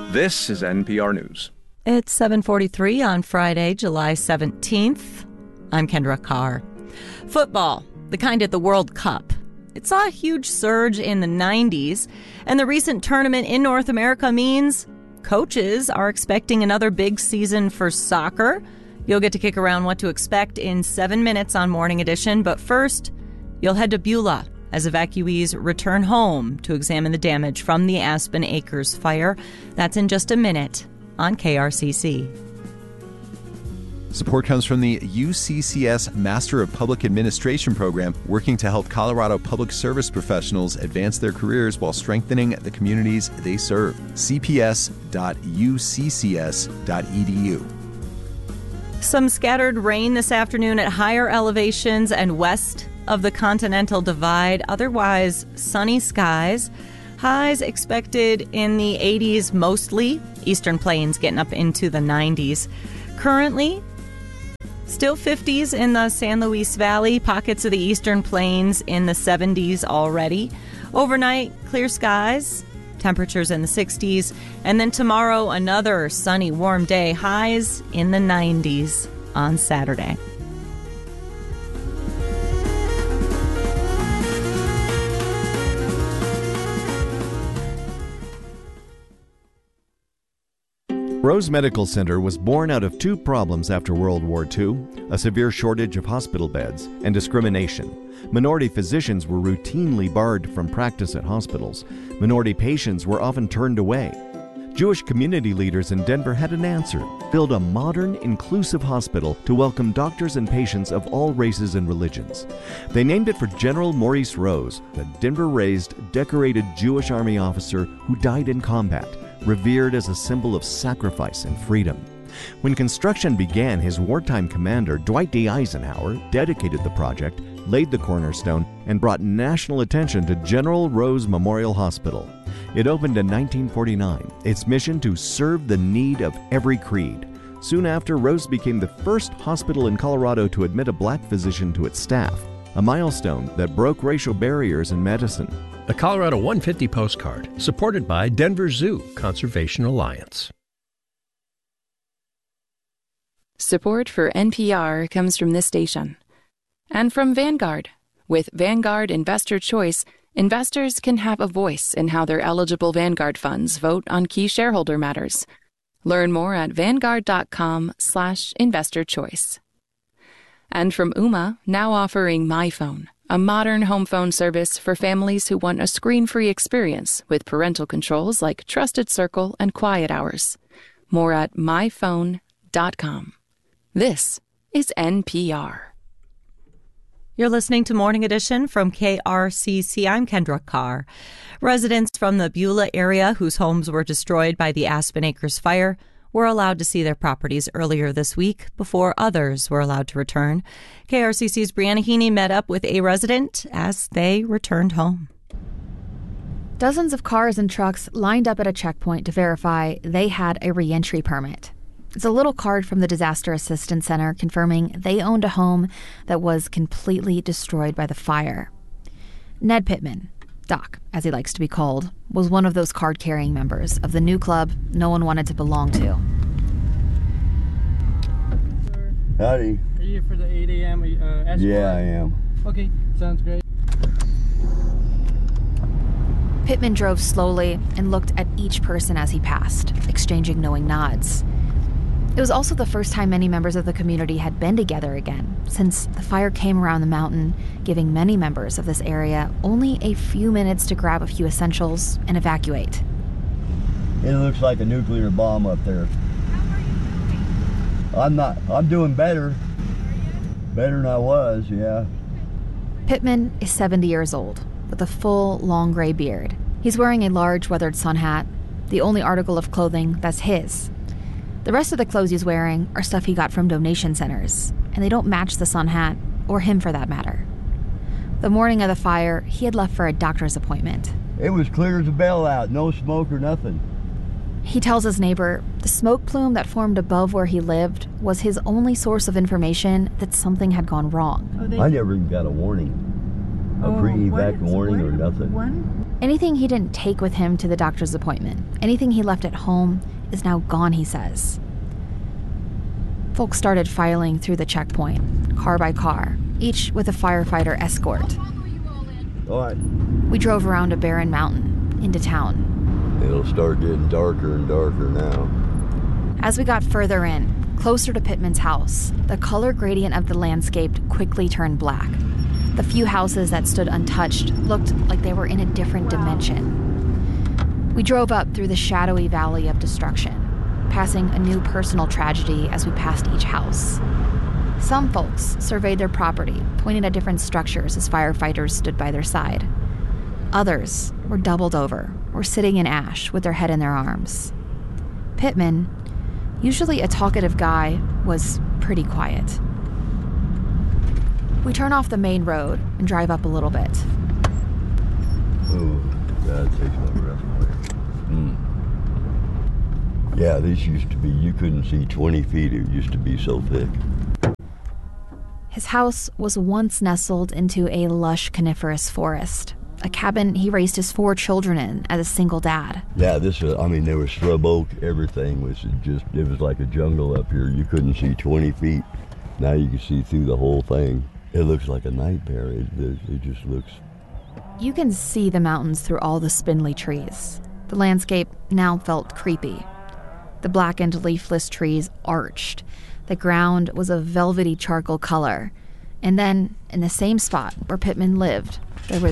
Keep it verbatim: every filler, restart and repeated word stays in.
This is N P R News. It's seven forty-three on Friday, July seventeenth. I'm Kendra Carr. Football, the kind at the World Cup. It saw a huge surge in the nineties, and the recent tournament in North America means coaches are expecting another big season for soccer. You'll get to kick around what to expect in seven minutes on Morning Edition, but first, you'll head to Beulah as evacuees return home to examine the damage from the Aspen Acres fire. That's in just a minute on K R C C. Support comes from the U C C S Master of Public Administration program, working to help Colorado public service professionals advance their careers while strengthening the communities they serve. c p s dot u c c s dot e d u. Some scattered rain this afternoon at higher elevations and west of the Continental Divide. Otherwise, sunny skies. Highs expected in the eighties mostly. Eastern Plains getting up into the nineties. Currently, still fifties in the San Luis Valley. Pockets of the Eastern Plains in the seventies already. Overnight, clear skies. Temperatures in the sixties. And then tomorrow, another sunny, warm day. Highs in the nineties on Saturday. Rose Medical Center was born out of two problems after World War Two, a severe shortage of hospital beds and discrimination. Minority physicians were routinely barred from practice at hospitals. Minority patients were often turned away. Jewish community leaders in Denver had an answer: build a modern, inclusive hospital to welcome doctors and patients of all races and religions. They named it for General Maurice Rose, a Denver-raised, decorated Jewish Army officer who died in combat, revered as a symbol of sacrifice and freedom. When construction began, his wartime commander, Dwight D. Eisenhower, dedicated the project, laid the cornerstone, and brought national attention to General Rose Memorial Hospital. It opened in nineteen forty-nine, its mission to serve the need of every creed. Soon after, Rose became the first hospital in Colorado to admit a black physician to its staff, a milestone that broke racial barriers in medicine. A Colorado one fifty postcard, supported by Denver Zoo Conservation Alliance. Support for N P R comes from this station and from Vanguard. With Vanguard Investor Choice, investors can have a voice in how their eligible Vanguard funds vote on key shareholder matters. Learn more at vanguard.com slash investor choice. And from Ooma, now offering MyPhone, a modern home phone service for families who want a screen-free experience with parental controls like Trusted Circle and Quiet Hours. More at my phone dot com. This is N P R. You're listening to Morning Edition from K R C C. I'm Kendra Carr. Residents from the Beulah area whose homes were destroyed by the Aspen Acres fire were allowed to see their properties earlier this week before others were allowed to return. K R C C's Brianna Heaney met up with a resident as they returned home. Dozens of cars and trucks lined up at a checkpoint to verify they had a reentry permit. It's a little card from the Disaster Assistance Center confirming they owned a home that was completely destroyed by the fire. Ned Pittman, Doc, as he likes to be called, was one of those card-carrying members of the new club no one wanted to belong to. Howdy. Are you here for the eight a.m.? Uh, yeah, I am. Okay, sounds great. Pittman drove slowly and looked at each person as he passed, exchanging knowing nods. It was also the first time many members of the community had been together again, since the fire came around the mountain, giving many members of this area only a few minutes to grab a few essentials and evacuate. It looks like a nuclear bomb up there. How are you doing? I'm not, I'm doing better. Better than I was, yeah. Pittman is seventy years old, with a full, long gray beard. He's wearing a large, weathered sun hat, the only article of clothing that's his. The rest of the clothes he's wearing are stuff he got from donation centers, and they don't match the sun hat, or him for that matter. The morning of the fire, he had left for a doctor's appointment. It was clear as a bell out, no smoke or nothing. He tells his neighbor the smoke plume that formed above where he lived was his only source of information that something had gone wrong. Oh, I never even got a warning. A oh, pre-evac what? warning what? or nothing. When? Anything he didn't take with him to the doctor's appointment, anything he left at home, is now gone, he says. Folks started filing through the checkpoint, car by car, each with a firefighter escort. All right. We drove around a barren mountain, into town. It'll start getting darker and darker now. As we got further in, closer to Pittman's house, the color gradient of the landscape quickly turned black. The few houses that stood untouched looked like they were in a different dimension. We drove up through the shadowy valley of destruction, passing a new personal tragedy as we passed each house. Some folks surveyed their property, pointing at different structures as firefighters stood by their side. Others were doubled over or sitting in ash with their head in their arms. Pittman, usually a talkative guy, was pretty quiet. We turn off the main road and drive up a little bit. Oh, that takes my breath away. Mm. Yeah, this used to be, you couldn't see twenty feet. It used to be so thick. His house was once nestled into a lush coniferous forest, a cabin he raised his four children in as a single dad. Yeah, this, uh, I mean, there was shrub oak. Everything was just, it was like a jungle up here. You couldn't see twenty feet. Now you can see through the whole thing. It looks like a nightmare. It, it, it just looks... You can see the mountains through all the spindly trees. The landscape now felt creepy. The blackened, leafless trees arched. The ground was a velvety charcoal color. And then, in the same spot where Pittman lived, there were